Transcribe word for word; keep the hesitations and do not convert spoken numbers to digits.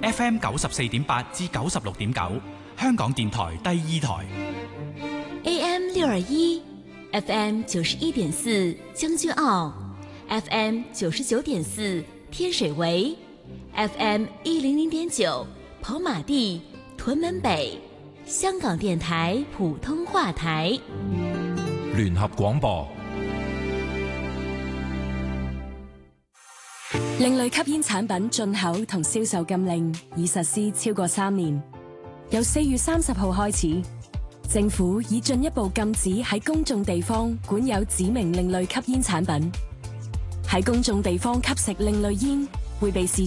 F M 九十四點八至九十六點九，香港電台第二台 A M 六二一 F M 九十一點四將軍澳 F M 九十九點四天水圍 F M 一零零點九跑馬地屯門北，香港電台普通話台聯合廣播。 另類吸煙產品進口同銷售禁令已實施超過三年，由四月三十號開始，政府已進一步禁止喺公眾地方管有指明另類吸煙產品。喺公眾地方吸食另類煙會被視